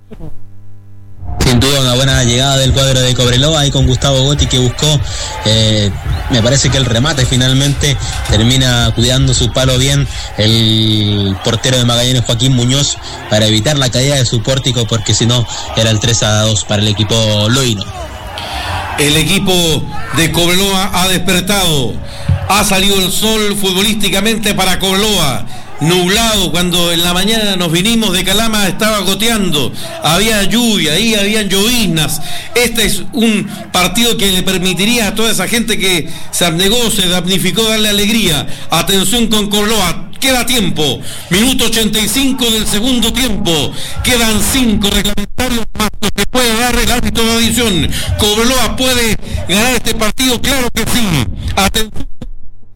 Sin duda una buena llegada del cuadro de Cobreloa ahí con Gustavo Gotti, que buscó, me parece que el remate finalmente termina cuidando su palo bien el portero de Magallanes, Joaquín Muñoz, para evitar la caída de su pórtico, porque si no era el 3-2 para el equipo loíno. El equipo de Cobreloa ha despertado, ha salido el sol futbolísticamente para Cobreloa. Nublado, cuando en la mañana nos vinimos de Calama estaba goteando, había lluvia, ahí habían lloviznas. Este es un partido que le permitiría a toda esa gente que se abnegó, se damnificó, darle alegría. Atención con Cobreloa, queda tiempo, minuto 85 del segundo tiempo, quedan 5 reglamentarios más los que puede dar el árbitro de adición. Cobreloa puede ganar este partido, claro que sí. Atención.